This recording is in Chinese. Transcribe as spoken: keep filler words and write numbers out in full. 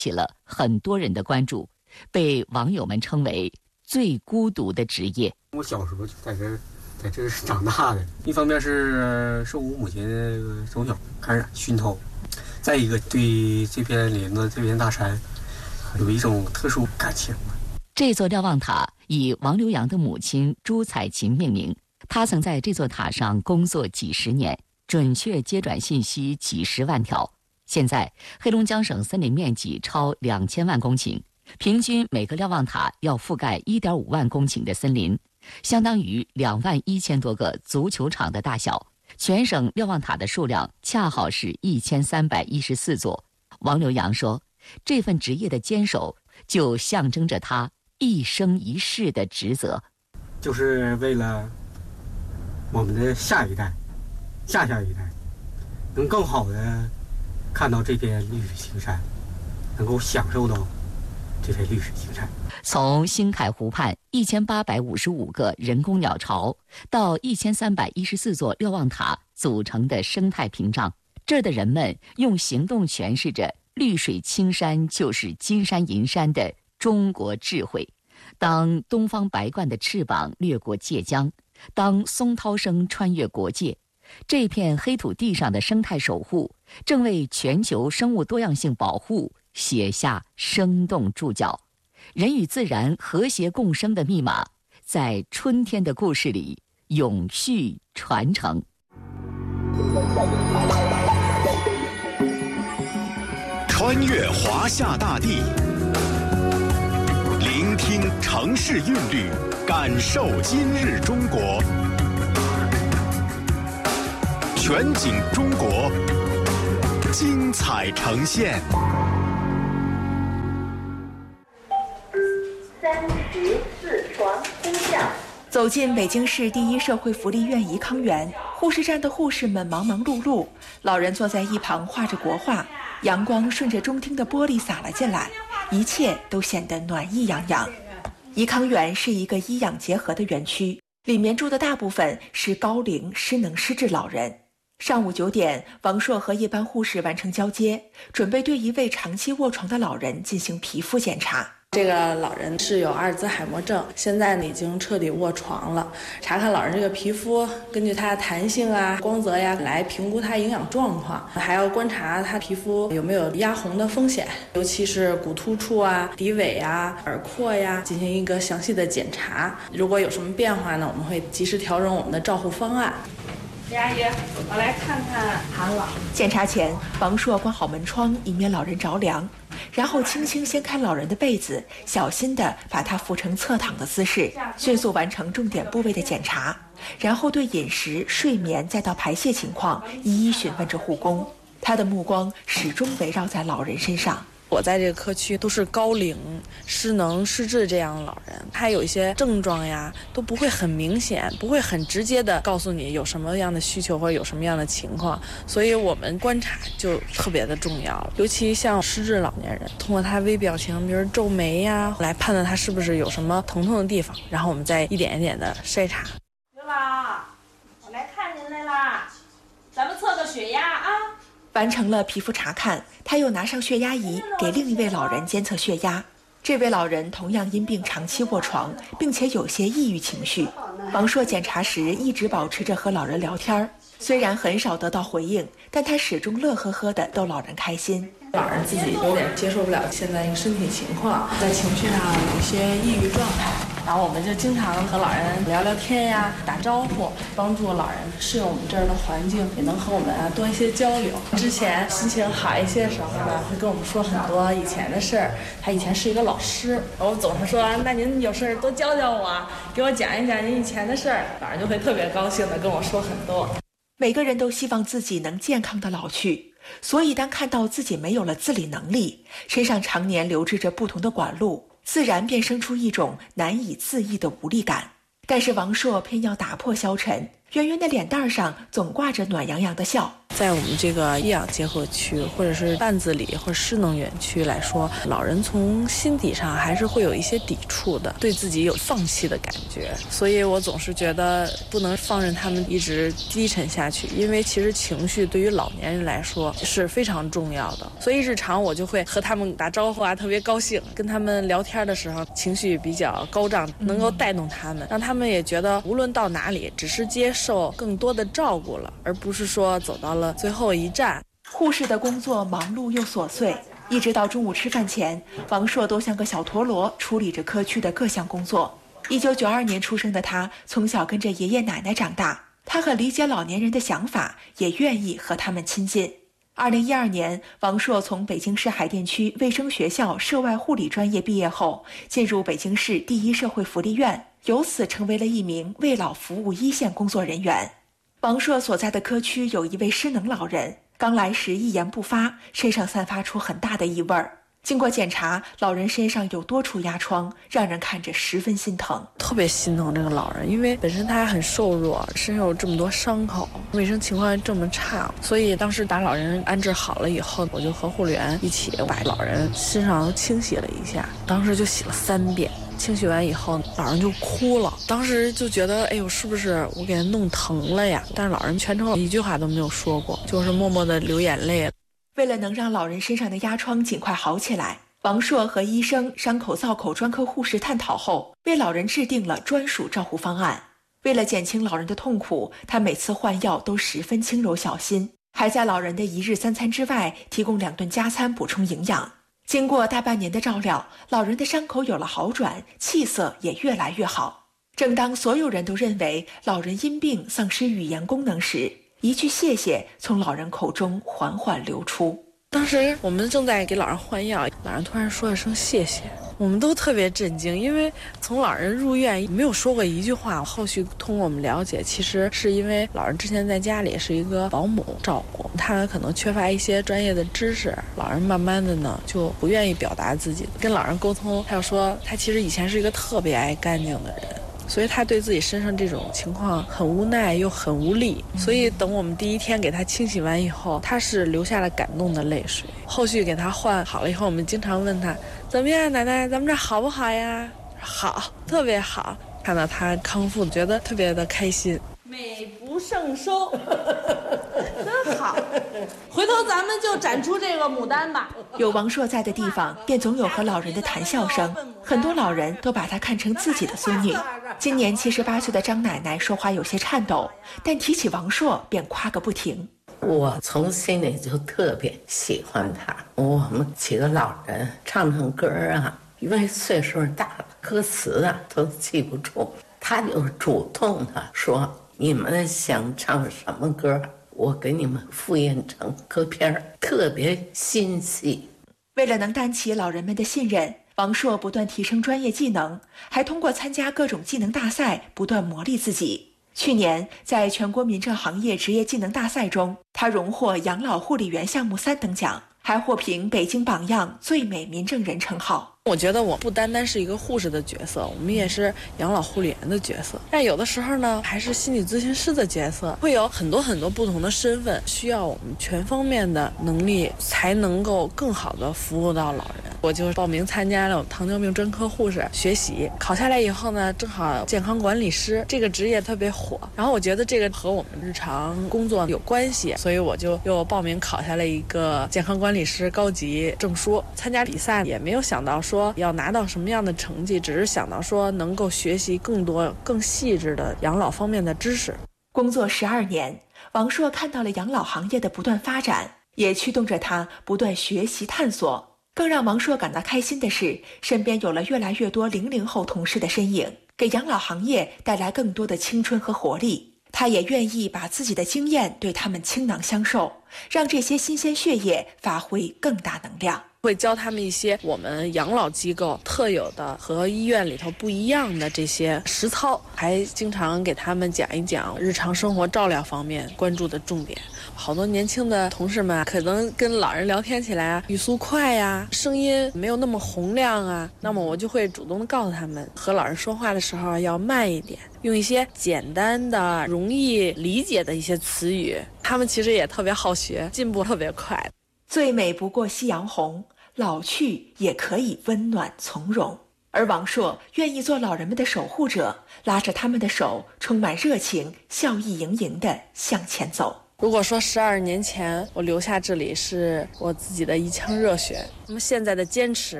起了很多人的关注，被网友们称为最孤独的职业。 我小时候就在这在这长大的，一方面是受我母亲从小感染熏陶，再一个对这片林子这片大山有一种特殊感情。 这座瞭望塔以王留洋的母亲朱彩琴命名，她曾在这座塔上工作几十年，准确接转信息几十万条。现在黑龙江省森林面积超两千万公顷，平均每个瞭望塔要覆盖 一点五万公顷的森林，相当于两万一千多个足球场的大小。全省瞭望塔的数量恰好是一千三百一十四座。王留洋说，这份职业的坚守就象征着他一生一世的职责， 就是为了我们的下一代、下下一代能更好的看到这片绿水青山，能够享受到这片绿水青山。 从新凯湖畔一千八百五十五个人工鸟巢到一千三百一十四座瞭望塔组成的生态屏障，这儿的人们用行动诠释着绿水青山就是金山银山的中国智慧。当东方白鹳的翅膀掠过界江，当松涛声穿越国界，这片黑土地上的生态守护正为全球生物多样性保护写下生动注脚。人与自然和谐共生的密码，在春天的故事里永续传承。 穿越华夏大地，聆听城市韵律，感受今日中国。全景中国，精彩呈现。 三十四床呼叫。走进北京市第一社会福利院颐康园，护士站的护士们忙忙碌碌，老人坐在一旁画着国画，阳光顺着中厅的玻璃洒了进来，一切都显得暖意洋洋。颐康园是一个医养结合的园区，里面住的大部分是高龄失能失智老人。上午九点，王硕和夜班护士完成交接，准备对一位长期卧床的老人进行皮肤检查。 这个老人是有阿尔兹海默症，现在呢已经彻底卧床了。查看老人这个皮肤，根据它的弹性啊、光泽呀，来评估他营养状况，还要观察他皮肤有没有压红的风险，尤其是骨突处啊、骶尾啊、耳廓呀，进行一个详细的检查。如果有什么变化呢，我们会及时调整我们的照护方案。李阿姨，我来看看韩老。 检查前，王硕关好门窗，以免老人着凉，然后轻轻掀开老人的被子，小心地把他扶成侧躺的姿势，迅速完成重点部位的检查，然后对饮食、睡眠再到排泄情况一一询问着护工。他的目光始终围绕在老人身上。 我在这个科区都是高龄失能失智这样的老人，他有一些症状呀都不会很明显，不会很直接的告诉你有什么样的需求或者有什么样的情况，所以我们观察就特别的重要。尤其像失智老年人，通过他微表情，比如皱眉呀，来判断他是不是有什么疼痛的地方，然后我们再一点一点的筛查。 刘老，我来看您来啦，咱们测个血压啊。 完成了皮肤查看，他又拿上血压仪给另一位老人监测血压。这位老人同样因病长期卧床，并且有些抑郁情绪。王硕检查时一直保持着和老人聊天，虽然很少得到回应，但他始终乐呵呵地逗老人开心。 老人自己有点接受不了现在一个身体情况，在情绪上有一些抑郁状态，然后我们就经常和老人聊聊天呀，打招呼，帮助老人适应我们这儿的环境，也能和我们啊多一些交流。之前心情好一些的时候呢，会跟我们说很多以前的事儿。他以前是一个老师，我总是说，那您有事儿多教教我，给我讲一讲您以前的事儿。老人就会特别高兴的跟我说很多。 每个人都希望自己能健康的老去，所以当看到自己没有了自理能力，身上常年流滞着不同的管路，自然便生出一种难以自抑的无力感。但是王硕偏要打破消沉，圆圆的脸蛋上总挂着暖洋洋的笑。 在我们这个医养结合区，或者是担子里或者失能园区来说，老人从心底上还是会有一些抵触的，对自己有放弃的感觉。所以我总是觉得不能放任他们一直低沉下去，因为其实情绪对于老年人来说是非常重要的。所以日常我就会和他们打招呼啊，特别高兴，跟他们聊天的时候情绪比较高涨，能够带动他们，让他们也觉得无论到哪里只是接受更多的照顾了，而不是说走到了最后一站。 护士的工作忙碌又琐碎，一直到中午吃饭前，王硕都像个小陀螺处理着科区的各项工作。一九九二年出生的他，从小跟着爷爷奶奶长大，他很理解老年人的想法，也愿意和他们亲近。二零一二年，王硕从北京市海淀区卫生学校涉外护理专业毕业后，进入北京市第一社会福利院，由此成为了一名为老服务一线工作人员。王硕所在的科区有一位失能老人，刚来时一言不发，身上散发出很大的异味儿。经过检查，老人身上有多处压疮，让人看着十分心疼。 特别心疼这个老人，因为本身他还很瘦弱，身上有这么多伤口，卫生情况这么差，所以当时把老人安置好了以后，我就和护理员一起把老人身上都清洗了一下，当时就洗了三遍。清洗完以后，老人就哭了，当时就觉得哎呦，是不是我给他弄疼了呀？但是老人全程一句话都没有说过，就是默默地流眼泪。 为了能让老人身上的压疮尽快好起来，王硕和医生、伤口造口专科护士探讨后，为老人制定了专属照护方案。为了减轻老人的痛苦，他每次换药都十分轻柔小心，还在老人的一日三餐之外提供两顿加餐补充营养。经过大半年的照料，老人的伤口有了好转，气色也越来越好。正当所有人都认为老人因病丧失语言功能时，一句谢谢从老人口中缓缓流出。 当时我们正在给老人换药，老人突然说了声谢谢，我们都特别震惊，因为从老人入院没有说过一句话。后续通过我们了解，其实是因为老人之前在家里是一个保姆照顾，他可能缺乏一些专业的知识，老人慢慢的呢就不愿意表达自己，跟老人沟通，他又说他其实以前是一个特别爱干净的人，所以他对自己身上这种情况很无奈又很无力，所以等我们第一天给他清洗完以后，他是流下了感动的泪水。后续给他换好了以后，我们经常问他怎么样，奶奶咱们这好不好呀？好，特别好。看到他康复，觉得特别的开心。 美不胜收，真好。回头咱们就展出这个牡丹吧。 有王硕在的地方，便总有和老人的谈笑声。很多老人都把她看成自己的孙女。今年七十八岁的张奶奶说话有些颤抖，但提起王硕便夸个不停。 我从心里就特别喜欢他。我们几个老人唱唱歌啊，因为岁数大了，歌词啊都记不住，他就主动的说：“你们想唱什么歌，我给你们复印成歌片，特别心细。” 为了能担起老人们的信任，王硕不断提升专业技能，还通过参加各种技能大赛不断磨砺自己。去年，在全国民政行业职业技能大赛中，他荣获养老护理员项目三等奖，还获评北京榜样最美民政人称号。 我觉得我不单单是一个护士的角色，我们也是养老护理员的角色，但有的时候呢，还是心理咨询师的角色，会有很多很多不同的身份，需要我们全方面的能力，才能够更好的服务到老人。我就报名参加了我们糖尿病专科护士学习，考下来以后呢，正好健康管理师这个职业特别火，然后我觉得这个和我们日常工作有关系，所以我就又报名考下了一个健康管理师高级证书。参加比赛也没有想到说要拿到什么样的成绩，只是想到说能够学习更多更细致的养老方面的知识。 工作十二年，王硕看到了养老行业的不断发展，也驱动着他不断学习探索。更让王硕感到开心的是，身边有了越来越多零零后同事的身影，给养老行业带来更多的青春和活力。他也愿意把自己的经验对他们倾囊相授，让这些新鲜血液发挥更大能量。 会教他们一些我们养老机构特有的和医院里头不一样的这些实操，还经常给他们讲一讲日常生活照料方面关注的重点。好多年轻的同事们可能跟老人聊天起来啊，语速快呀，声音没有那么洪亮啊，那么我就会主动的告诉他们，和老人说话的时候要慢一点，用一些简单的容易理解的一些词语， 他们其实也特别好学，进步特别快。 最美不过夕阳红，老去也可以温暖从容。而王朔愿意做老人们的守护者，拉着他们的手，充满热情，笑意盈盈地向前走。 如果说十二年前我留下这里是我自己的一腔热血，那么现在的坚持